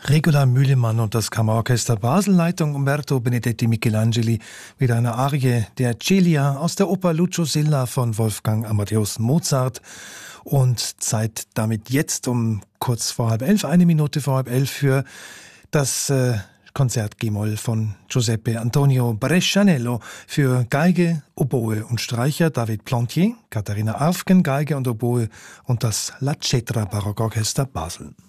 Regula Mühlemann und das Kammerorchester Basel, Leitung Umberto Benedetti Michelangeli, mit einer Arie der Celia aus der Oper Lucio Silla von Wolfgang Amadeus Mozart. Und Zeit damit jetzt um kurz vor 10:30, 1 Minute vor 10:30 für das Konzert G-Moll von Giuseppe Antonio Brescianello für Geige, Oboe und Streicher, David Plantier, Katharina Arfgen, Geige und Oboe und das La Cetra Barockorchester Basel.